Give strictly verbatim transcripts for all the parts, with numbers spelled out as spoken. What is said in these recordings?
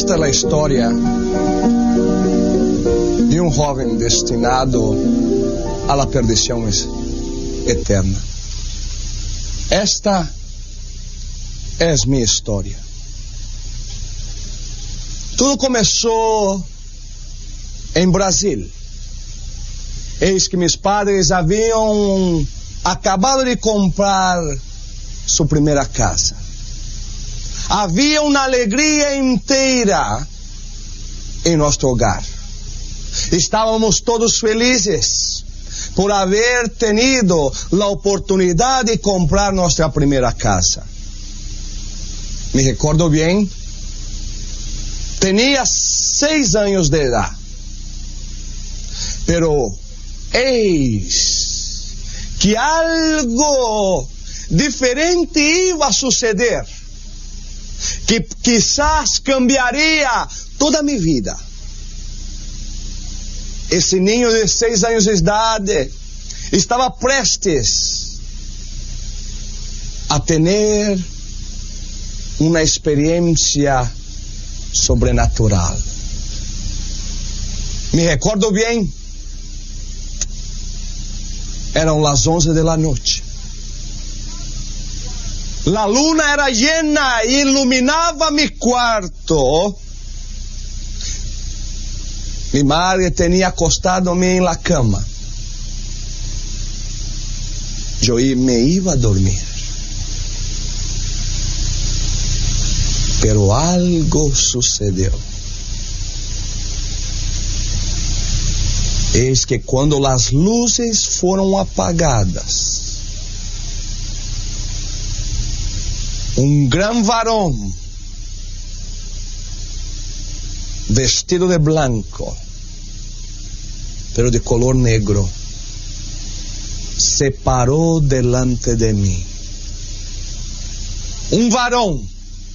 Esta é a história de um jovem destinado à la perdição eterna. Esta é minha história. Tudo começou em Brasil. Eis que meus padres haviam acabado de comprar sua primeira casa. Havia uma alegria inteira em nosso hogar. Estávamos todos felizes por haver tenido a oportunidade de comprar nossa primeira casa. Me recordo bem, tinha seis anos de idade. Pero eis que algo diferente ia suceder, que quizás cambiaria toda a minha vida. Esse ninho de seis anos de idade estava prestes a ter uma experiência sobrenatural. Me recordo bem, eram as onze da noite. A luna era llena e iluminava meu quarto. Minha madre tinha acostado-me na cama. Eu me ia a dormir. Pero algo sucedeu. Eis que quando as luzes foram apagadas, um grande varão, vestido de branco, pero de color negro, se parou delante de mim. Um varão,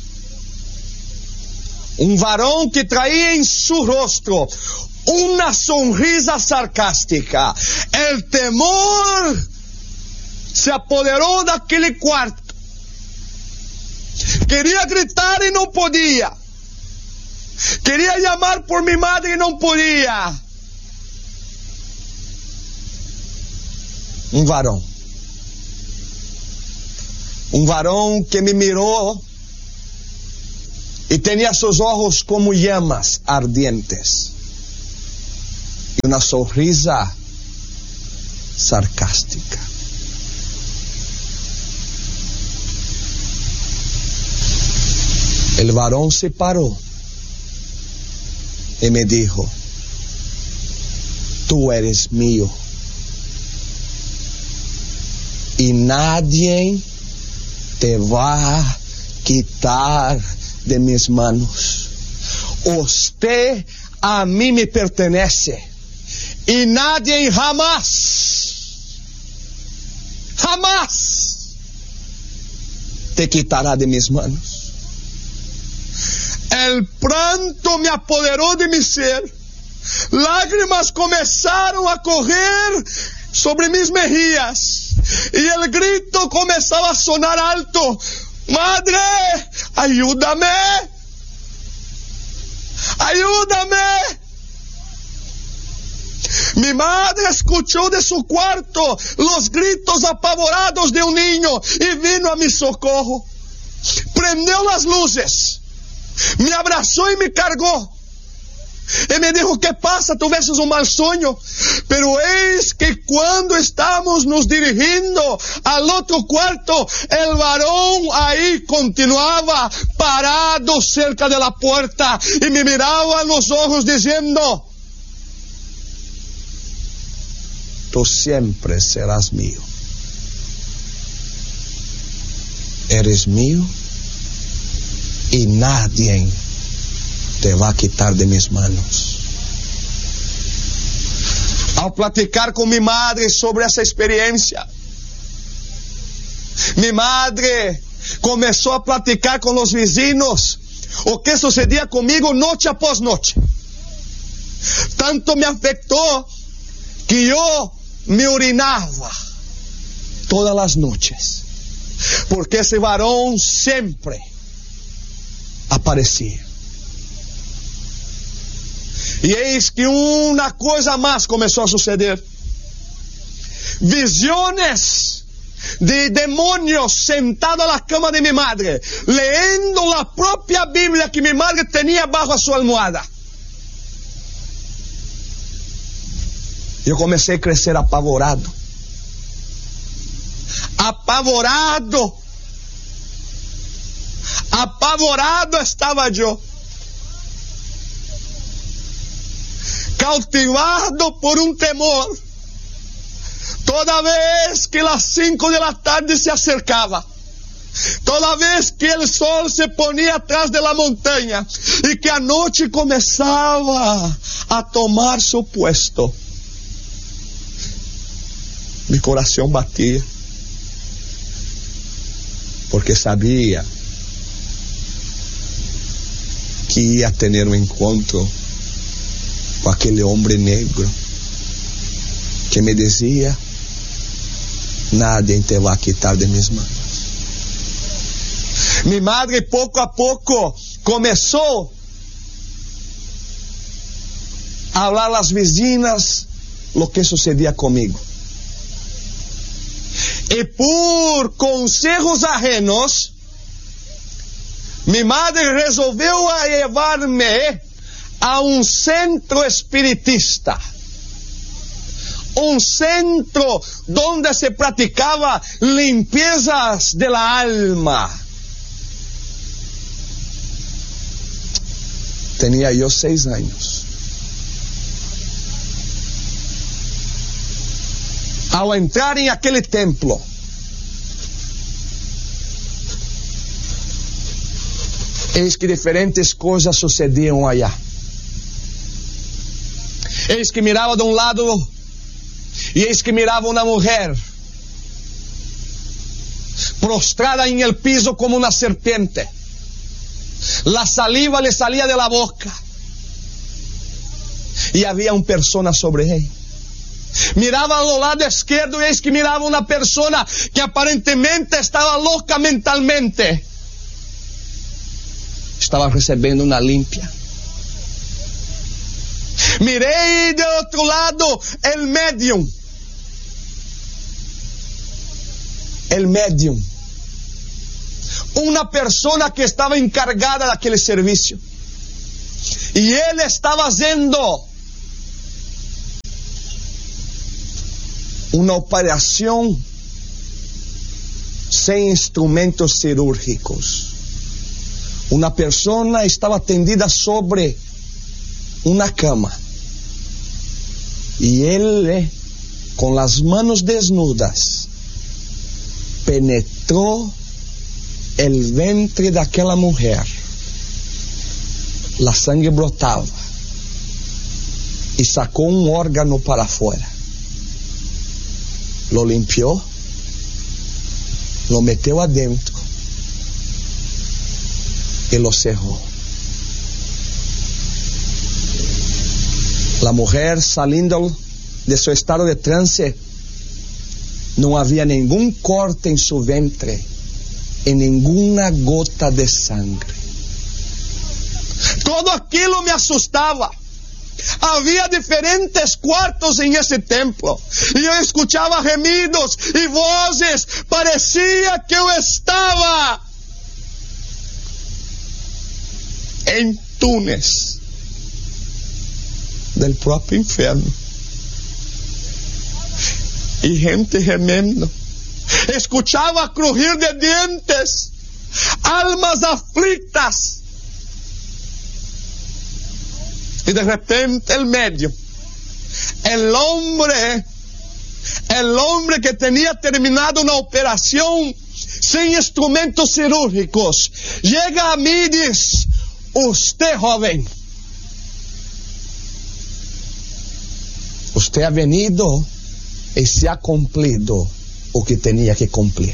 um varão que traía em seu rosto uma sonrisa sarcástica. El temor se apoderou daquele quarto. Queria gritar e não podia. Queria chamar por minha madre e não podia. Um varão. Um varão que me mirou e tinha seus olhos como llamas ardientes. E uma sorrisa sarcástica. El varão se parou e me dijo: tú eres mío y nadie te va a quitar de mis manos. Usted a mí me pertenece y nadie jamás, jamás te quitará de mis manos. El pranto me apoderou de mi ser. Lágrimas começaram a correr sobre mis mejillas. E el grito começava a sonar alto: Madre, ayúdame. Ayúdame. Mi madre escuchó de su cuarto los gritos apavorados de un niño y vino a mi socorro. Prendeu las luces. Me abraçou e me cargou. E me dijo: ¿qué pasa? Tu ves un mal sueño. Pero es que cuando estamos nos dirigindo al otro cuarto, el varón ahí continuaba parado cerca de la puerta y me miraba a los ojos diciendo: tú siempre serás mío. Eres mío y nadie te va a quitar de mis manos. Ao platicar com minha madre sobre essa experiência, minha madre começou a platicar com os vizinhos o que sucedia comigo noite após noite. Tanto me afectou que eu me urinava todas as noites, porque esse varão sempre aparecia. E eis que uma coisa mais começou a suceder. Visiones de demônios sentados na cama de minha madre, lendo a própria Bíblia que minha madre tinha bajo a sua almohada. Eu comecei a crescer apavorado. Apavorado. Apavorado estava eu. Cautivado por um temor. Toda vez que as cinco da tarde se acercava, toda vez que o sol se ponia atrás da montanha e que a noite começava a tomar seu puesto, meu coração batia, porque sabia que ia ter um encontro com aquele homem negro que me dizia: nadie te vai quitar de mis manos. Minha madre pouco a pouco começou a falar às vizinhas o que sucedia comigo. E por conselhos ajenos, minha madre resolveu levar-me a um centro espiritista. Um centro onde se praticava limpiezas de la alma. Tinha eu seis anos. Ao entrar em aquele templo, eis que diferentes coisas sucediam allá. Eis que mirava de um lado e eis que mirava uma mulher prostrada em el piso como uma serpiente. La saliva le salía de la boca e havia uma persona sobre ele. Mirava ao lado esquerdo e eis que mirava uma persona que aparentemente estava louca mentalmente. Estava recebendo uma limpia. Mirei de outro lado el médium. El médium. Uma persona que estava encargada daquele serviço. E ele estava fazendo uma operação sem instrumentos cirúrgicos. Uma pessoa estava tendida sobre uma cama. E ele, com as mãos desnudas, penetrou o ventre daquela mulher. A sangue brotava e sacou um órgano para fora. Lo limpiou, lo meteu adentro e lo cerrou. A mulher, salindo de seu estado de trance, não havia nenhum corte em seu ventre e nenhuma gota de sangue. Todo aquilo me assustava. Havia diferentes quartos em esse templo e eu escutava gemidos e vozes. Parecia que eu estava em túneis del próprio inferno. E gente gemendo. Escuchaba crujir de dientes, almas aflitas. Y de repente el medio, el hombre, el hombre que tenía terminado una operación sin instrumentos cirúrgicos, llega a mí y dice: usted, joven, usted ha venido y se ha cumplido o que tenía que cumplir.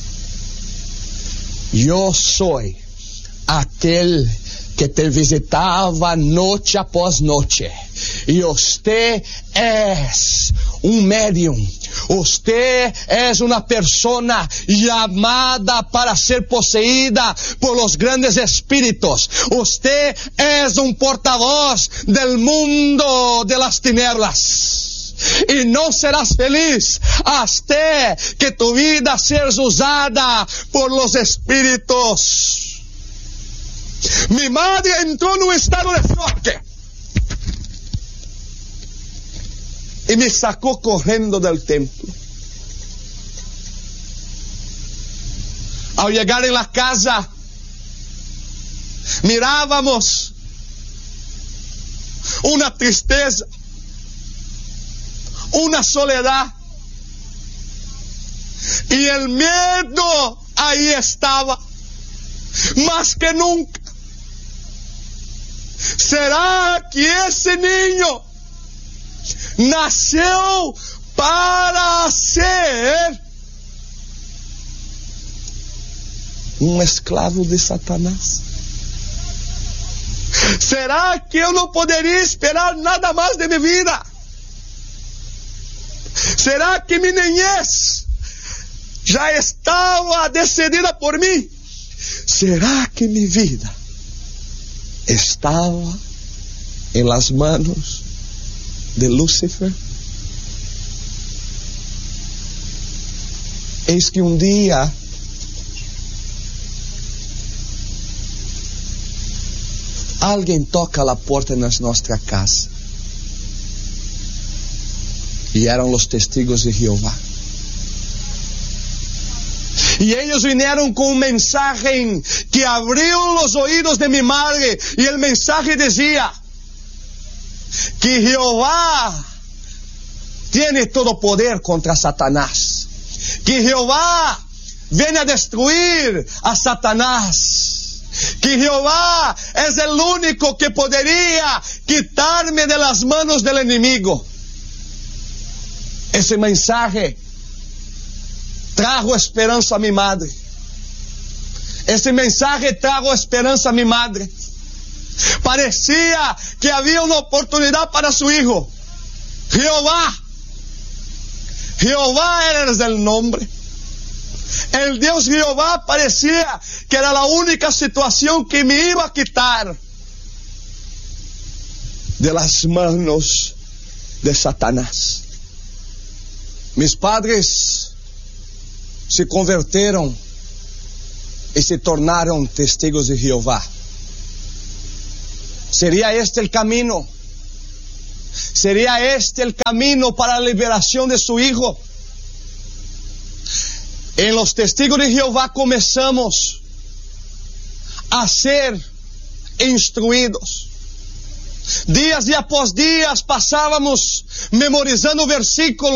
Yo soy aquel que te visitaba noche após noche. E você é um médium, Usted es una persona llamada para ser poseída por los grandes espíritus. Usted es un portavoz del mundo de las tinieblas. Y no serás feliz hasta que tu vida sea usada por los espíritus. Mi madre entró en un estado de choque y me sacó corriendo del templo. Al llegar en la casa, mirábamos una tristeza, una soledad, y el miedo ahí estaba, más que nunca. ¿Será que ese niño nació para ser un esclavo de Satanás? ¿Será que yo no podría esperar nada más de mi vida? ¿Será que mi niñez ya estaba decidida por mí? ¿Será que mi vida estaba en las manos de Lucifer? Es que un día alguien toca la puerta de nuestra casa, y eran los testigos de Jehová. Y ellos vinieron con un mensaje que abrió los oídos de mi madre. Y el mensaje decía que Jehová tiene todo poder contra Satanás. Que Jehová viene a destruir a Satanás. Que Jehová es el único que podría quitarme de las manos del enemigo. Ese mensaje trajo esperanza a mi madre. Ese mensaje trajo esperanza a mi madre. Parecía que había una oportunidad para su hijo. Jehová. Jehová era el nombre. El Dios Jehová parecía que era la única situación que me iba a quitar de las manos de Satanás. Mis padres se convirtieron y se tornaron testigos de Jehová. ¿Sería este el camino? ¿Sería este el camino para la liberación de su hijo? En los testigos de Jehová comenzamos a ser instruidos. Días y após días pasábamos memorizando versículos